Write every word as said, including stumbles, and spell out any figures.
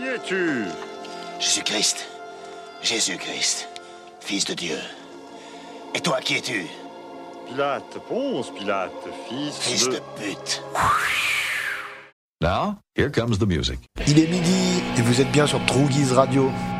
es-tu? Jésus-Christ. Jésus-Christ. Fils de Dieu. Et toi, qui es-tu? Pilate, Ponce Pilate, fils, Fils de... de pute. Now, here comes the music. Il est midi et vous êtes bien sur Trougiz Radio.